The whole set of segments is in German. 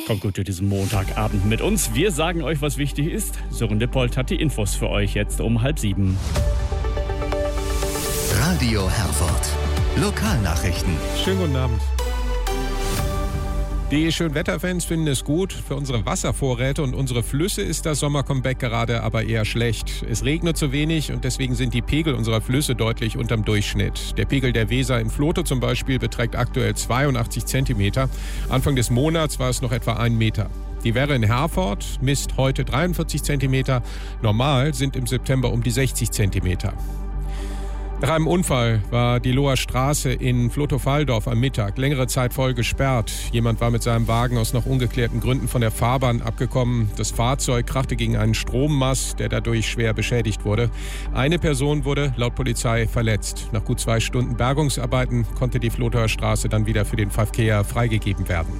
Kommt gut durch diesen Montagabend mit uns. Wir sagen euch, was wichtig ist. Sören Dippold hat die Infos für euch jetzt um 6:30. Radio Herford. Lokalnachrichten. Schönen guten Abend. Die Schönwetterfans finden es gut. Für unsere Wasservorräte und unsere Flüsse ist das Sommer-Comeback gerade aber eher schlecht. Es regnet zu wenig und deswegen sind die Pegel unserer Flüsse deutlich unterm Durchschnitt. Der Pegel der Weser im Floto zum Beispiel beträgt aktuell 82 Zentimeter. Anfang des Monats war es noch etwa 1 Meter. Die Werre in Herford misst heute 43 Zentimeter. Normal sind im September um die 60 Zentimeter. Nach einem Unfall war die Loher Straße in Flotow-Walldorf am Mittag längere Zeit voll gesperrt. Jemand war mit seinem Wagen aus noch ungeklärten Gründen von der Fahrbahn abgekommen. Das Fahrzeug krachte gegen einen Strommast, der dadurch schwer beschädigt wurde. Eine Person wurde laut Polizei verletzt. Nach gut 2 Stunden Bergungsarbeiten konnte die Flotower Straße dann wieder für den Verkehr freigegeben werden.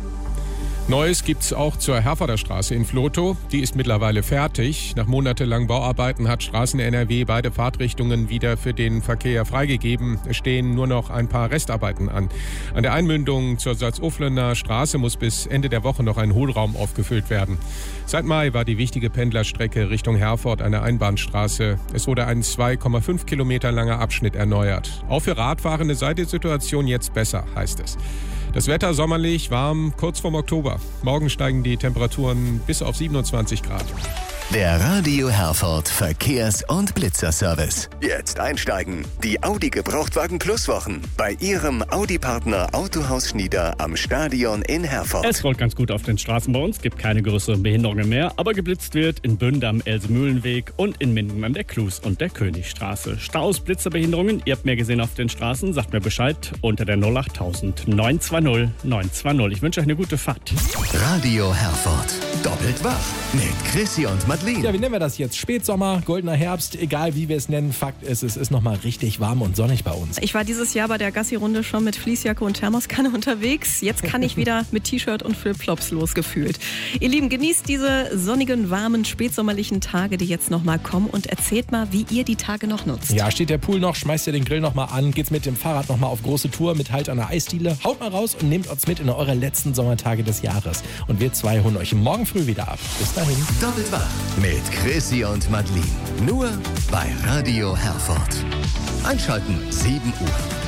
Neues gibt's auch zur Herforder Straße in Flotow. Die ist mittlerweile fertig. Nach monatelangen Bauarbeiten hat Straßen NRW beide Fahrtrichtungen wieder für den Verkehr freigegeben. Es stehen nur noch ein paar Restarbeiten an. An der Einmündung zur Salzuflener Straße muss bis Ende der Woche noch ein Hohlraum aufgefüllt werden. Seit Mai war die wichtige Pendlerstrecke Richtung Herford eine Einbahnstraße. Es wurde ein 2,5 Kilometer langer Abschnitt erneuert. Auch für Radfahrende sei die Situation jetzt besser, heißt es. Das Wetter sommerlich, warm, kurz vorm Oktober. Morgen steigen die Temperaturen bis auf 27 Grad. Der Radio Herford Verkehrs- und Blitzerservice. Jetzt einsteigen. Die Audi Gebrauchtwagen Plus Wochen bei Ihrem Audi-Partner Autohaus Schnieder am Stadion in Herford. Es rollt ganz gut auf den Straßen bei uns, gibt keine größeren Behinderungen mehr, aber geblitzt wird in Bünde am Else-Mühlenweg und in Minden an der Klus- und der Königstraße. Staus, Blitzerbehinderungen, ihr habt mehr gesehen auf den Straßen, sagt mir Bescheid unter der 08000 920 920. Ich wünsche euch eine gute Fahrt. Radio Herford. Doppelt wach mit Chrissy und Madeline. Ja, wie nennen wir das jetzt? Spätsommer, goldener Herbst, egal wie wir es nennen. Fakt ist, es ist nochmal richtig warm und sonnig bei uns. Ich war dieses Jahr bei der Gassi-Runde schon mit Fließjacke und Thermoskanne unterwegs. Jetzt kann ich wieder mit T-Shirt und Flipflops losgefühlt. Ihr Lieben, genießt diese sonnigen, warmen, spätsommerlichen Tage, die jetzt nochmal kommen und erzählt mal, wie ihr die Tage noch nutzt. Ja, steht der Pool noch, schmeißt ihr den Grill nochmal an, geht's mit dem Fahrrad nochmal auf große Tour mit Halt an der Eisdiele. Haut mal raus und nehmt uns mit in eure letzten Sommertage des Jahres. Und wir zwei holen euch morgen früh wieder ab. Bis dahin. Doppelt wach mit Chrissy und Madeline. Nur bei Radio Herford. Einschalten 7 Uhr.